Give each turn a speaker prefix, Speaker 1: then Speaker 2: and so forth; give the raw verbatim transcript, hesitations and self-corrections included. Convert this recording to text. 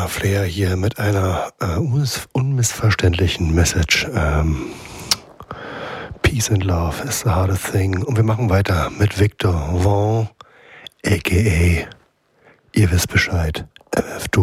Speaker 1: Flair hier mit einer äh, unmiss unmissverständlichen Message. Ähm, Peace and Love is the hardest thing. Und wir machen weiter mit Victor Vaughn, a k a. Ihr wisst Bescheid, M F Doom.